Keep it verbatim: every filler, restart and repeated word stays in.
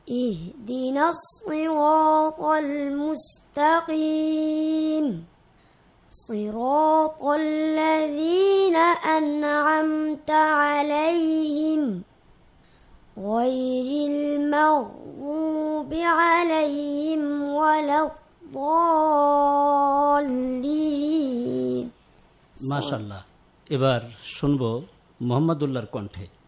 اهدنا الصراط المستقيم صراط الذين أنعمت عليهم غير المغضوب عليهم ولا الضالين। মাশাআল্লাহ। এবার শুনবো মোহাম্মদুল্লাহর কণ্ঠে।